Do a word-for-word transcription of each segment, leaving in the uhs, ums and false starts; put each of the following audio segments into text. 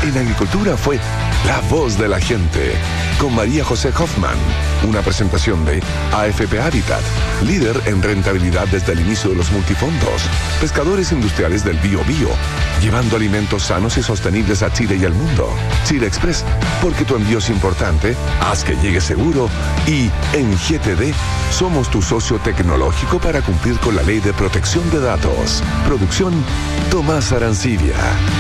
En Agricultura fue La Voz de la Gente, con María José Hoffman. Una presentación de A F P Habitat, líder en rentabilidad desde el inicio de los multifondos. Pescadores industriales del Bío Bío, llevando alimentos sanos y sostenibles a Chile y al mundo. Chile Express, porque tu envío es importante, haz que llegue seguro. Y en G T D, somos tu socio tecnológico para cumplir con la Ley de Protección de Datos. Producción Tomás Arancibia.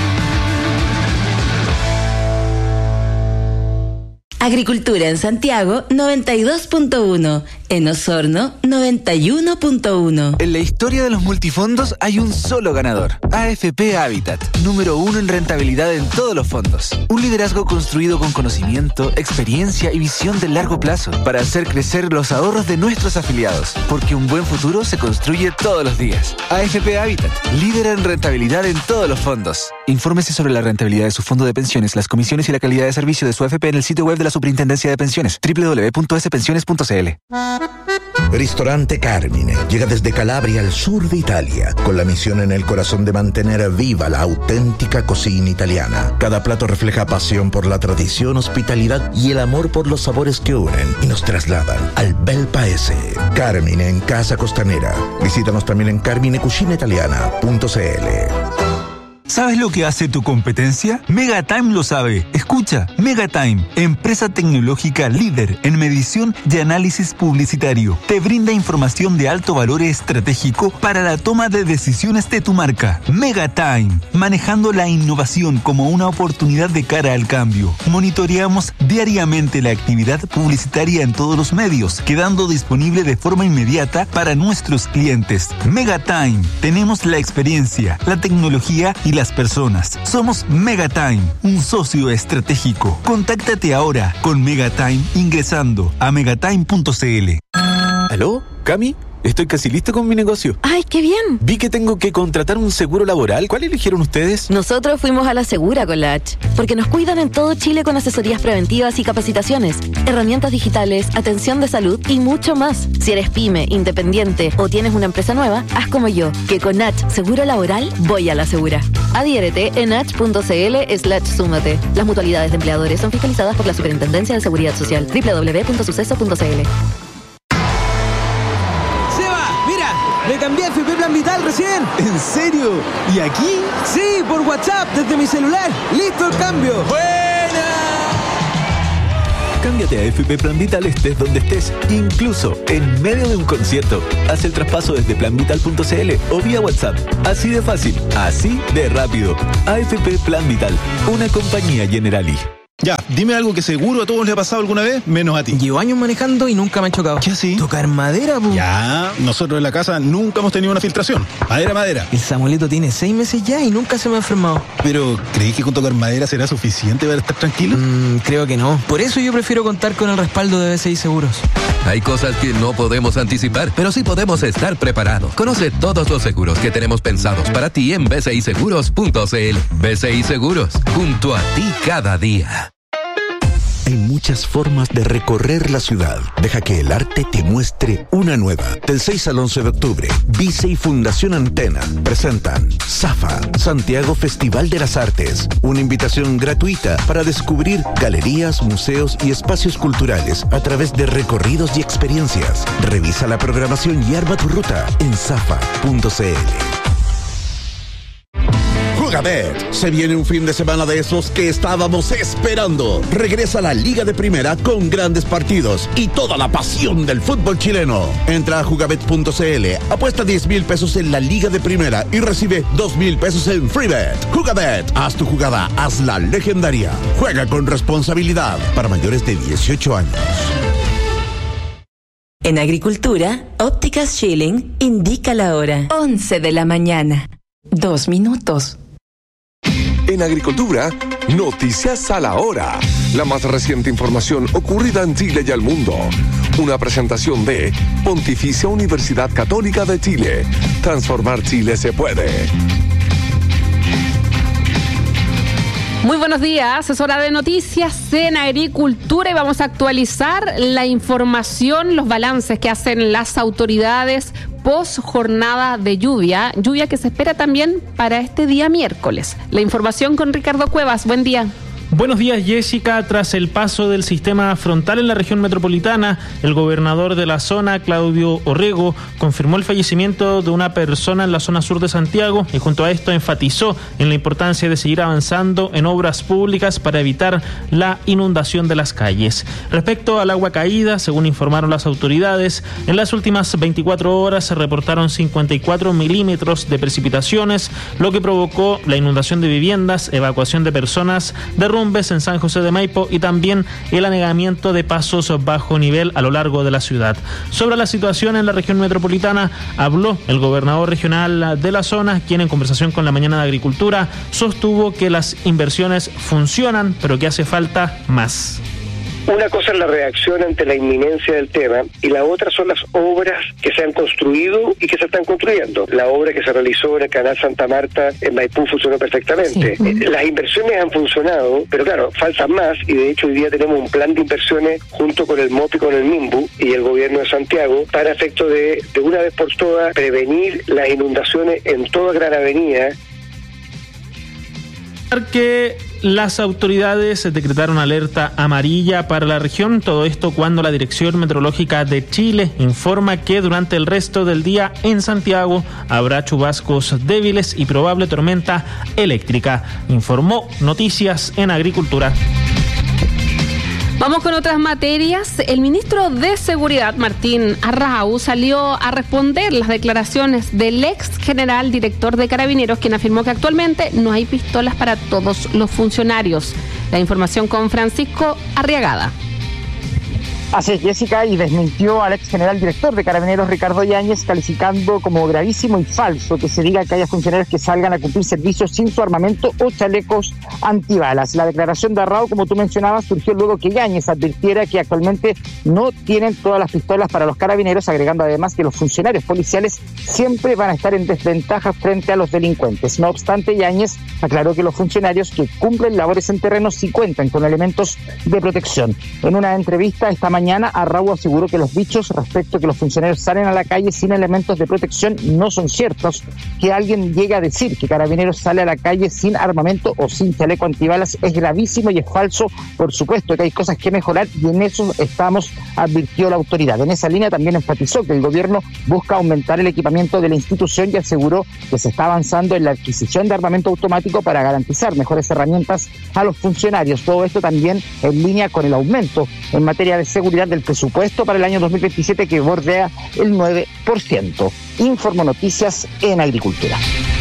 Agricultura en Santiago noventa y dos punto uno, en Osorno noventa y uno punto uno. En la historia de los multifondos hay un solo ganador, A F P Habitat, número uno en rentabilidad en todos los fondos. Un liderazgo construido con conocimiento, experiencia y visión de largo plazo para hacer crecer los ahorros de nuestros afiliados, porque un buen futuro se construye todos los días. A F P Habitat, líder en rentabilidad en todos los fondos. Infórmese sobre la rentabilidad de su fondo de pensiones, las comisiones y la calidad de servicio de su A F P en el sitio web de la Superintendencia de Pensiones, doble u doble u doble u punto ese pensiones punto c l. Ristorante Carmine llega desde Calabria al sur de Italia, con la misión en el corazón de mantener viva la auténtica cocina italiana. Cada plato refleja pasión por la tradición, hospitalidad y el amor por los sabores que unen y nos trasladan al bel paese. Carmine en Casa Costanera. Visítanos también en carmine cucina italiana punto c l. ¿Sabes lo que hace tu competencia? Megatime lo sabe. Escucha, Megatime, empresa tecnológica líder en medición y análisis publicitario. Te brinda información de alto valor estratégico para la toma de decisiones de tu marca. Megatime, manejando la innovación como una oportunidad de cara al cambio. Monitoreamos diariamente la actividad publicitaria en todos los medios, quedando disponible de forma inmediata para nuestros clientes. Megatime, tenemos la experiencia, la tecnología y las personas. Somos Megatime, un socio estratégico. Contáctate ahora con Megatime ingresando a megatime punto c l. ¿Aló? ¿Cami? Estoy casi listo con mi negocio. ¡Ay, qué bien! Vi que tengo que contratar un seguro laboral. ¿Cuál eligieron ustedes? Nosotros fuimos a la Segura con la H, porque nos cuidan en todo Chile con asesorías preventivas y capacitaciones, herramientas digitales, atención de salud y mucho más. Si eres pyme, independiente o tienes una empresa nueva, haz como yo, que con H Seguro Laboral voy a la Segura. Adhiérete en h punto c l slash súmate. Las mutualidades de empleadores son fiscalizadas por la Superintendencia de Seguridad Social. doble u doble u doble u punto suceso punto c l. Me cambié a F P Plan Vital recién. ¿En serio? ¿Y aquí? Sí, por WhatsApp, desde mi celular. ¡Listo el cambio! ¡Buena! Cámbiate a F P Plan Vital estés donde estés, incluso en medio de un concierto. Haz el traspaso desde plan vital punto c l o vía WhatsApp. Así de fácil, así de rápido. A F P Plan Vital, una compañía Generali. Ya, dime algo que seguro a todos les ha pasado alguna vez, menos a ti. Llevo años manejando y nunca me han chocado. ¿Qué así? Tocar madera, pu. Ya, nosotros en la casa nunca hemos tenido una filtración. Madera, madera. El Samuelito tiene seis meses ya y nunca se me ha enfermado. Pero, ¿crees que con tocar madera será suficiente para estar tranquilo? Mm, creo que no. Por eso yo prefiero contar con el respaldo de B C I Seguros. Hay cosas que no podemos anticipar, pero sí podemos estar preparados. Conoce todos los seguros que tenemos pensados para ti en b c i seguros punto c l. B C I Seguros, junto a ti cada día. Hay muchas formas de recorrer la ciudad. Deja que el arte te muestre una nueva. Del seis al once de octubre, Vice y Fundación Antena presentan Zafa, Santiago Festival de las Artes. Una invitación gratuita para descubrir galerías, museos y espacios culturales a través de recorridos y experiencias. Revisa la programación y arma tu ruta en zafa punto c l. Jugabet. Se viene un fin de semana de esos que estábamos esperando. Regresa la Liga de Primera con grandes partidos y toda la pasión del fútbol chileno. Entra a jugabet punto c l, apuesta diez mil pesos en la Liga de Primera y recibe dos mil pesos en FreeBet. Jugabet. Haz tu jugada, hazla legendaria. Juega con responsabilidad. Para mayores de dieciocho años. En Agricultura, Ópticas Schilling indica la hora. once de la mañana. Dos minutos. En Agricultura, noticias a la hora. La más reciente información ocurrida en Chile y al mundo. Una presentación de Pontificia Universidad Católica de Chile. Transformar Chile se puede. Muy buenos días, es hora de noticias en Agricultura y vamos a actualizar la información, los balances que hacen las autoridades post jornada de lluvia, lluvia que se espera también para este día miércoles. La información con Ricardo Cuevas. Buen día. Buenos días, Jessica. Tras el paso del sistema frontal en la región metropolitana, el gobernador de la zona, Claudio Orrego, confirmó el fallecimiento de una persona en la zona sur de Santiago y junto a esto enfatizó en la importancia de seguir avanzando en obras públicas para evitar la inundación de las calles. Respecto al agua caída, según informaron las autoridades, en las últimas veinticuatro horas se reportaron cincuenta y cuatro milímetros de precipitaciones, lo que provocó la inundación de viviendas, evacuación de personas, derrumbes en San José de Maipo y también el anegamiento de pasos bajo nivel a lo largo de la ciudad. Sobre la situación en la región metropolitana habló el gobernador regional de la zona, quien en conversación con la Mañana de Agricultura sostuvo que las inversiones funcionan, pero que hace falta más. Una cosa es la reacción ante la inminencia del tema y la otra son las obras que se han construido y que se están construyendo. La obra que se realizó en el Canal Santa Marta en Maipú funcionó perfectamente. Sí. Las inversiones han funcionado, pero claro, faltan más y de hecho hoy día tenemos un plan de inversiones junto con el M O P y con el MIMBU y el gobierno de Santiago para efecto de, de una vez por todas, prevenir las inundaciones en toda Gran Avenida. Que las autoridades decretaron alerta amarilla para la región, todo esto cuando la Dirección Meteorológica de Chile informa que durante el resto del día en Santiago habrá chubascos débiles y probable tormenta eléctrica. Informó Noticias en Agricultura. Vamos con otras materias. El ministro de Seguridad, Martín Arrau, salió a responder las declaraciones del ex general director de Carabineros, quien afirmó que actualmente no hay pistolas para todos los funcionarios. La información con Francisco Arriagada. Así es, Jessica, y desmintió al ex general director de Carabineros, Ricardo Yáñez, calificando como gravísimo y falso que se diga que haya funcionarios que salgan a cumplir servicios sin su armamento o chalecos antibalas. La declaración de Arrau, como tú mencionabas, surgió luego que Yáñez advirtiera que actualmente no tienen todas las pistolas para los carabineros, agregando además que los funcionarios policiales siempre van a estar en desventaja frente a los delincuentes. No obstante, Yáñez aclaró que los funcionarios que cumplen labores en terreno sí cuentan con elementos de protección. En una entrevista esta mañana, Mañana, Arrau aseguró que los dichos respecto a que los funcionarios salen a la calle sin elementos de protección no son ciertos. Que alguien llegue a decir que Carabineros sale a la calle sin armamento o sin chaleco antibalas es gravísimo y es falso. Por supuesto que hay cosas que mejorar y en eso estamos, advirtió la autoridad. En esa línea también enfatizó que el gobierno busca aumentar el equipamiento de la institución y aseguró que se está avanzando en la adquisición de armamento automático para garantizar mejores herramientas a los funcionarios. Todo esto también en línea con el aumento en materia de seguridad del presupuesto para el año dos mil veintisiete que bordea el nueve por ciento. Informo Noticias en Agricultura.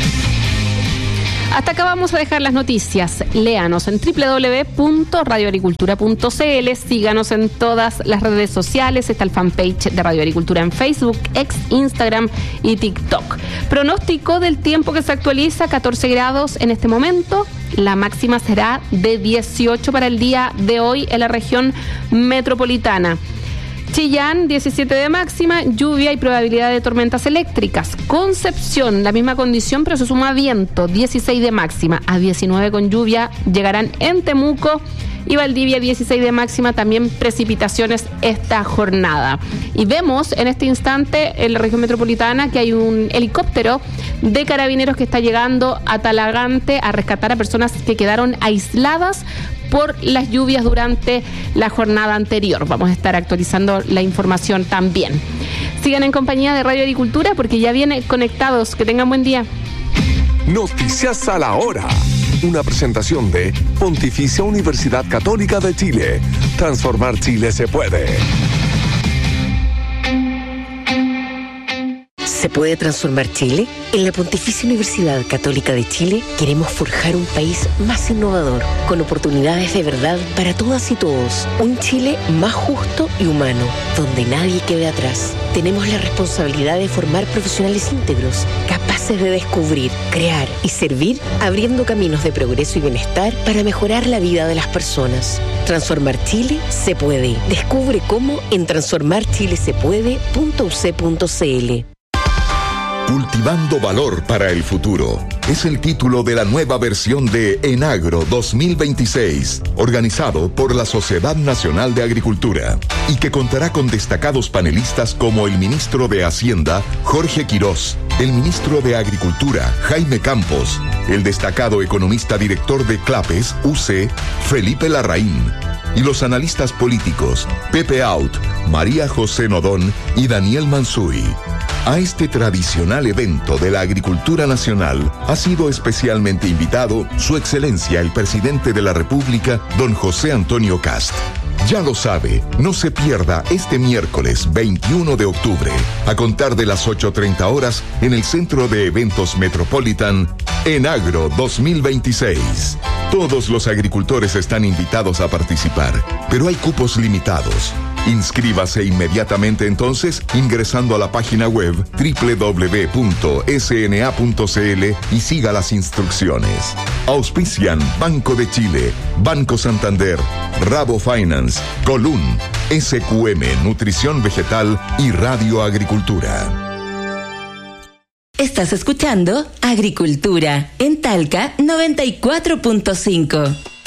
Hasta acá vamos a dejar las noticias. Léanos en doble u doble u doble u punto radio agricultura punto c l. Síganos en todas las redes sociales. Está el fanpage de Radio Agricultura en Facebook, X, Instagram y TikTok. Pronóstico del tiempo que se actualiza, catorce grados en este momento. La máxima será de dieciocho para el día de hoy en la región metropolitana. Chillán, diecisiete de máxima, lluvia y probabilidad de tormentas eléctricas. Concepción, la misma condición, pero se suma viento, dieciséis de máxima. A diecinueve con lluvia llegarán en Temuco. Y Valdivia, dieciséis de máxima, también precipitaciones esta jornada. Y vemos en este instante en la región metropolitana que hay un helicóptero de Carabineros que está llegando a Talagante a rescatar a personas que quedaron aisladas por las lluvias durante la jornada anterior. Vamos a estar actualizando la información también. Sigan en compañía de Radio Agricultura porque ya viene Conectados. Que tengan buen día. Noticias a la hora. Una presentación de Pontificia Universidad Católica de Chile. Transformar Chile se puede. ¿Se puede transformar Chile? En la Pontificia Universidad Católica de Chile queremos forjar un país más innovador, con oportunidades de verdad para todas y todos. Un Chile más justo y humano, donde nadie quede atrás. Tenemos la responsabilidad de formar profesionales íntegros, capaces de descubrir, crear y servir, abriendo caminos de progreso y bienestar para mejorar la vida de las personas. Transformar Chile se puede. Descubre cómo en transformar chile se puede punto u c punto c l. Cultivando valor para el futuro. es el título de la nueva versión de Enagro dos mil veintiséis, organizado por la Sociedad Nacional de Agricultura, y que contará con destacados panelistas como el ministro de Hacienda, Jorge Quirós, el ministro de Agricultura, Jaime Campos, el destacado economista director de Clapes, U C, Felipe Larraín, y los analistas políticos, Pepe Out, María José Nodón y Daniel Mansuy. A este tradicional evento de la agricultura nacional ha sido especialmente invitado Su Excelencia el Presidente de la República, don José Antonio Kast. Ya lo sabe, no se pierda este miércoles veintiuno de octubre, a contar de las ocho treinta horas, en el Centro de Eventos Metropolitan, Enagro dos mil veintiséis. Todos los agricultores están invitados a participar, pero hay cupos limitados. Inscríbase inmediatamente entonces ingresando a la página web doble u doble u doble u punto s n a punto c l y siga las instrucciones. Auspician Banco de Chile, Banco Santander, Rabo Finance, Colún, S Q M Nutrición Vegetal y Radio Agricultura. Estás escuchando Agricultura en Talca noventa y cuatro punto cinco.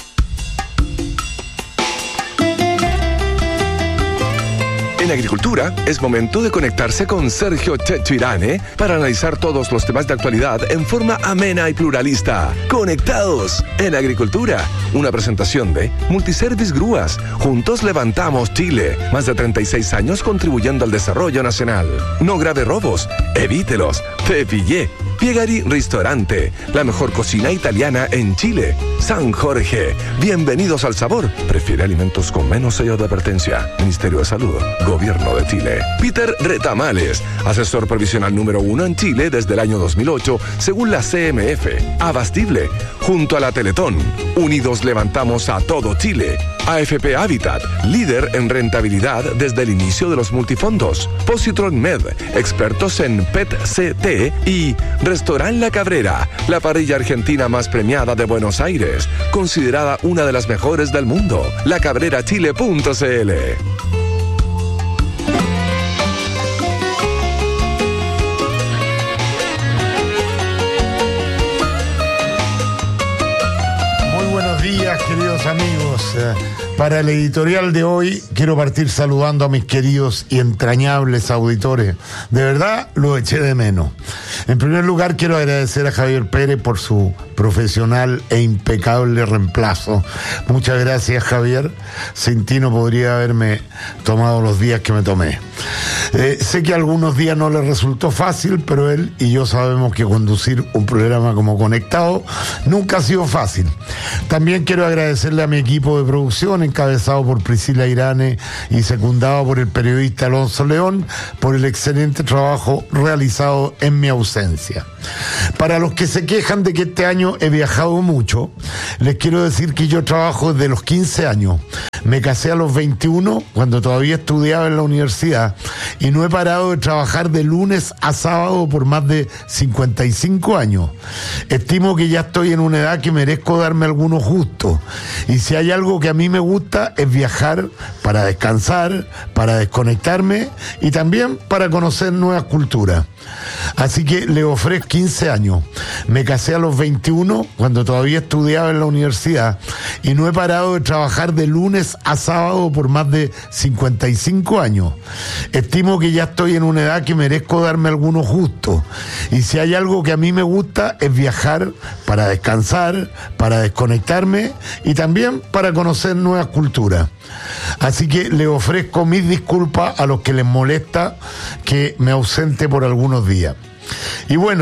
En Agricultura es momento de conectarse con Sergio Checho Irane para analizar todos los temas de actualidad en forma amena y pluralista. Conectados en Agricultura, una presentación de Multiservice Grúas. Juntos levantamos Chile. Más de treinta y seis años contribuyendo al desarrollo nacional. No grave robos, evítelos. Te pillé. Piegari Ristorante, la mejor cocina italiana en Chile. San Jorge, bienvenidos al sabor. Prefiere alimentos con menos sello de advertencia. Ministerio de Salud, Gobierno de Chile. Peter Retamales, asesor provisional número uno en Chile desde el año dos mil ocho, según la C M F. Abastible, junto a la Teletón. Unidos levantamos a todo Chile. A F P Habitat, líder en rentabilidad desde el inicio de los multifondos. Positron Med, expertos en P E T C T y Restaurant La Cabrera, la parrilla argentina más premiada de Buenos Aires, considerada una de las mejores del mundo. la cabrera chile punto c l. Muy buenos días, queridos amigos. Para el editorial de hoy quiero partir saludando a mis queridos y entrañables auditores. De verdad, lo eché de menos. En primer lugar, quiero agradecer a Javier Pérez por su profesional e impecable reemplazo. Muchas gracias, Javier. Sin ti no podría haberme tomado los días que me tomé. Eh, sé que algunos días no le resultó fácil, pero él y yo sabemos que conducir un programa como Conectado nunca ha sido fácil. También quiero agradecerle a mi equipo de producción, encabezado por Priscila Irane y secundado por el periodista Alonso León, por el excelente trabajo realizado en mi ausencia. Para los que se quejan de que este año he viajado mucho, les quiero decir que yo trabajo desde los quince años. Me casé a los veintiuno, cuando todavía estudiaba en la universidad, y no he parado de trabajar de lunes a sábado por más de cincuenta y cinco años. Estimo que ya estoy en una edad que merezco darme algunos gustos, y si hay algo que a mí me gusta es viajar para descansar, para desconectarme y también para conocer nuevas culturas. Así que le ofrezco quince años. Me casé a los veintiuno, cuando todavía estudiaba en la universidad, y no he parado de trabajar de lunes a sábado por más de cincuenta y cinco años. Estimo que ya estoy en una edad que merezco darme algunos gustos, y si hay algo que a mí me gusta es viajar para descansar, para desconectarme y también para conocer nuevas culturas. Así que le ofrezco mis disculpas a los que les molesta que me ausente por algunos días. Y bueno,